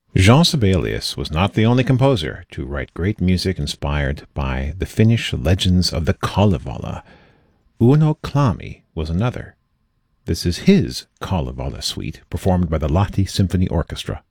Jean Sibelius was not the only composer to write great music inspired by the Finnish legends of the Kalevala. Uno Klami was another. This is his Kalevala suite, performed by the Lahti Symphony Orchestra.